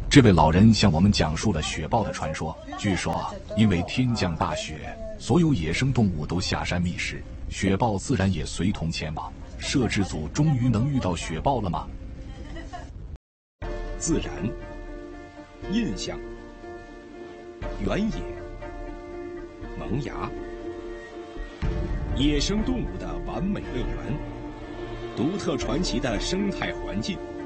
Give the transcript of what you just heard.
这位老人向我们讲述了雪豹的传说。据说，因为天降大雪，所有野生动物都下山觅食，雪豹自然也随同前往。摄制组终于能遇到雪豹了吗？ 自然、印象、原野、萌芽，野生动物的完美乐园，独特传奇的生态环境。